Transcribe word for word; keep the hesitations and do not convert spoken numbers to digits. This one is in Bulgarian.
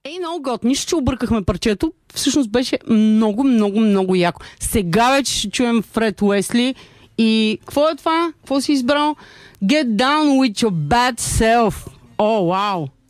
Ей, много год. Нищо, че объркахме парчето. Всъщност беше много, много, много яко. Сега вече ще чуем Фред Уесли. И какво е това? Какво си избрал? Get down with your bad self. О, вау!